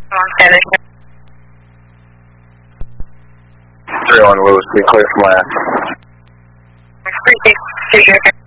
Montana. 3-1 Lewis, be clear for my ass. 3-6,